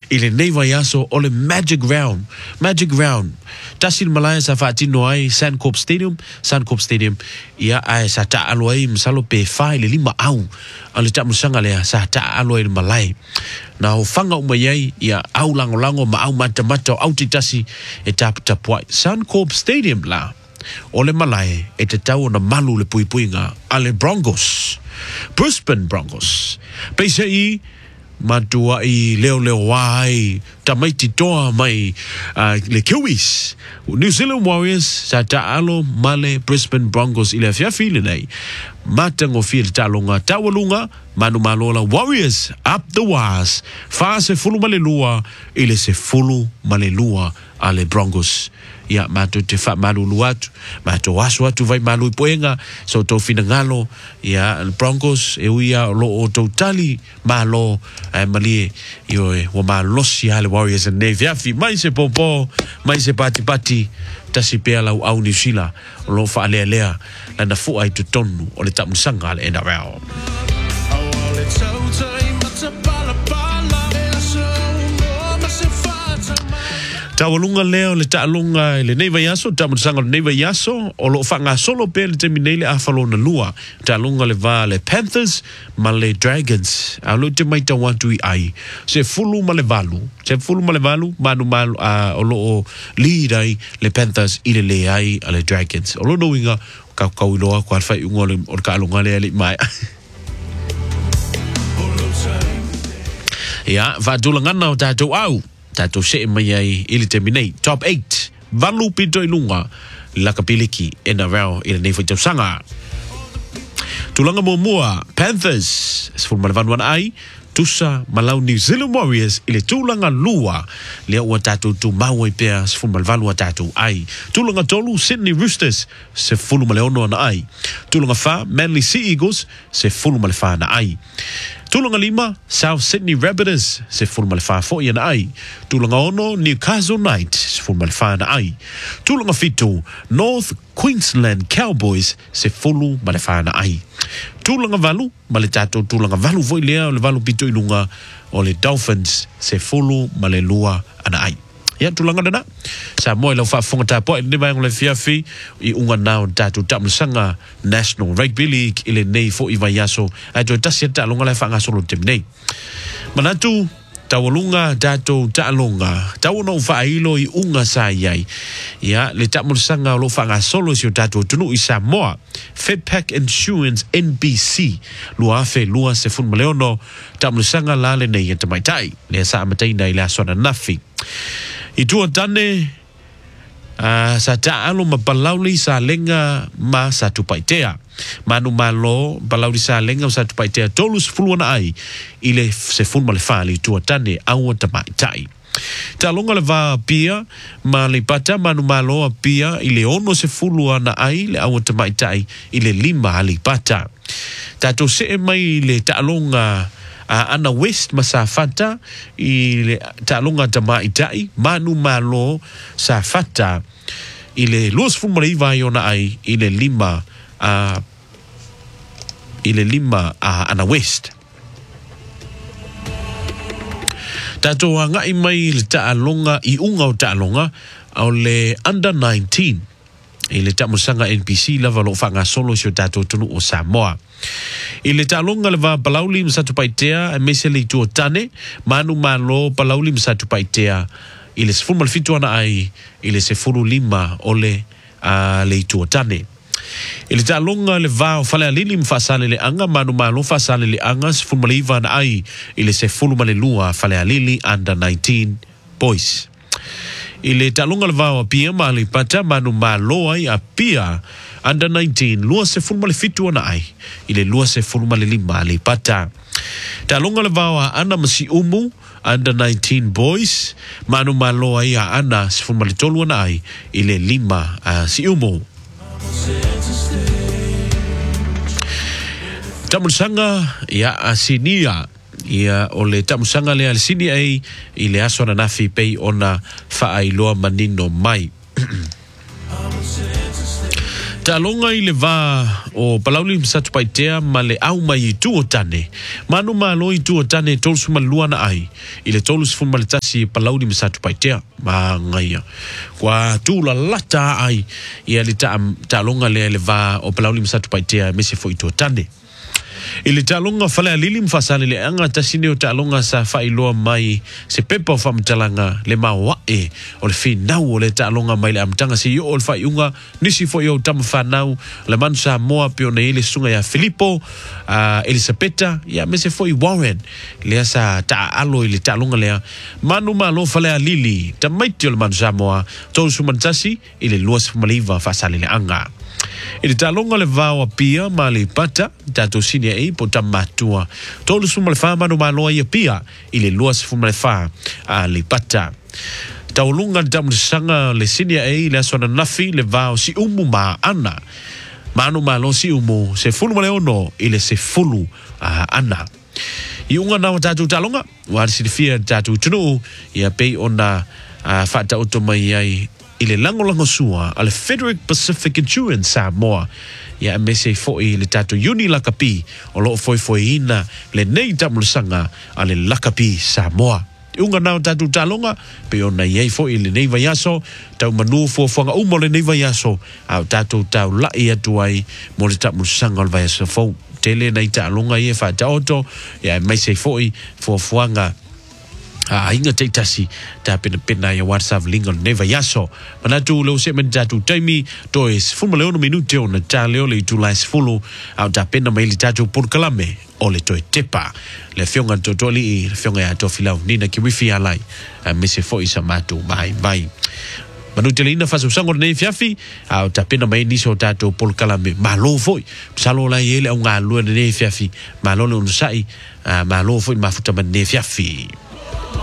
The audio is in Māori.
ile nei vai aso o le Magic Round tasil malaya sa fatino ai Sandcorp Stadium ia ai sa ta alo ai msalo pe fai le 5 au ale ta musanga le sa ta alo ai malai na o fanga o mai ia au lango ma au mata au titasi e tapua Sandcorp Stadium la ole malai e te tau na malu le puipuinga ale Brisbane Broncos pese i matua i leo wai tamaiti toa mai le Kiwis New Zealand Warriors sa taalo male Brisbane Broncos ile fiafi le nei matango fil talonga tawalunga manu malola Warriors up the wires fa se fulu male lua ile se fulu male lua ale Broncos ia mato te fa malu luatu mato wasu atu vai malu poenga so to finangalo ia Broncos e uia lo o totali malo mali yo wa malosi ale Warriors and Navy afi mai se popo mai se pati tasi pe la au New Zealand lo fa ale lea la na fu ai tonu o le tamusanga le NRL tawalunga leo le taalunga le nei vai aso tamusanga le nei vai aso o lo fanga solo pe le terminale afalo na lua taalunga le va le Panthers ma le Dragons a lo te mai tawatu ai se fulu ma le valu manu malu o lo lead ai le Panthers ile le ai ale Dragons o lo no winga ka uloa kwa fai ngole o ka alunga le mai ya va dulangana o tatu au tato se mai ai ili terminate top 8 valu pito ilunga la kapiliki NRL ile nei fo sanga tulanga mua Panthers se forma van ai tusa malau New Zealand Warriors ile tulanga lua le o tato tu maui pe se forma valu tato ai tulanga tolu Sydney Roosters se fulu maleono na ai tulanga fa Manly Sea Eagles se fulu male fa na ai tulanga 5 South Sydney Rabbitohs se fulu male fa fo ia na ai tulanga ono Newcastle Knights se fulu male fa na ai tulanga 7 North Queensland Cowboys se fulu male fa na ai tulanga valu male tato tulanga valu voi lea le valu pito ilunga o le Dolphins se fulu male lua ana ai ya tulanga dana sa moi lo fa fonga ta po ne vai ngole fiafi I unga now tatu tamusanga National Rugby League ile nei fo I yaso ai to tasieta longa la fanga solo temnei manatu tawalunga tatu talonga tawono fa ilo I unga sa yai ya le tamusanga lo fanga solo si tatu tunu I Samoa Fedpac Insurance NBC lua se fun maleono tamusanga la le nei tamaitai le sa matai nei la sona nafi I tua tane sa taalo ma palauli sa lenga ma sa tupaitea manu malo palauli sa lenga sa tupaitea tolus fuluana ai ile se fun ma le fali tua tane au tamaitai talonga le va pia ma le pata manu malo pia ile ono se fuluana ai le au tamaitai ile 5 ali pata tato se mai le talonga ana West masafata ile talonga tamaitai manu malo safata ile los fumariva yona ai ile 5 ana West tato nga mai le talonga I unga o talonga o le under 19 ile tamusanga NPC lava lo fanga solo sio tato tunu o Samoa ile talonga lava palauli msatu paitea mesele tu tane manu malo palauli msatu paitea ile se fulu fitu ana ai ile se fulu 5 ole le tu tane ile talonga le va fale alili mfasale le anga manu malo fasale le anga se fulu maliva na ai ile se fulu malelua fale alili under 19 boys ile talonga le va pia mali pata manu malo ai apia under 19 lua se fulu male fitu ana ai ile lua se fulu male 5 le pata talonga le va ana masi umu under 19 boys manu malo ai ana se fulu male tolu ana ai ile 5 si umu tamusanga ya asinia ia ole tamusanga le alsini ai ile aso na nafi pei ona fa ai loa manino mai Talonga i le va o palauli msatu paitea ma le au mai tu o tane. Manu malo i tu o tane tolsu malua na ai. I le tolus fun maletasi palauli msatu paitea ma ngaia. Kwa tu la lata ai i le talonga le va o palauli msatu paitea mese fo i tu o tane. Ile talonga fale alili mfasale le anga tasine o talonga sa failoa mai se pepa o famtalanga le mawae o le finau o le talonga mai le amtanga si yo o le faiunga nisi fo yo tamafanau le mansa moa pione ile sunga ya Filippo Elisabetta ya mese fo i Warren le asa ta alo ile talonga le manu malo fale alili tamaiti o le mansa moa tolu sumantasi ile luas maliva fasale le anga. Ile talonga le vawa pia ma le pata tato sine e po tamatua tolu suma le fa manu malo ia pia ile luas fuma le fa le pata taulunga tamu sanga le sine e le asona nafi le vao si umu ma ana manu malo si umu se fulu ma le ono ile se fulu ana iunga na tatu talonga wa sifia tatu tunu ia pei ona fata otomai ai ile lango sua ale Frederick Pacific Insurance Samoa ya mese foi le tatu uni lakapi o lo foi ina le nei tamulusanga ale lakapi Samoa unga na tatu talonga pe ona ye foi le nei vayaso tau manu fo fonga umo le nei vayaso au tatu tau la ia tuai mo le tamulusanga le vayaso fo tele nei talonga ye fa auto ya mese foi fo fuanga inga teitasi ta pena ya WhatsApp lingo neva yaso manatu lo se mentatu taimi tois fuma leono minute ona ta leo le tulais fulu au ta pena maili tatu por kalame o le toi tepa le fionga totoli le fionga ya tofilau nina ki wifi alai mese foi sa matu bye Manutelina faso sango nei fiafi au ta pena mai niso tatu por kalame malo foi salo la yele au nga lua nei fiafi malo no sai malo foi mafuta nei fiafi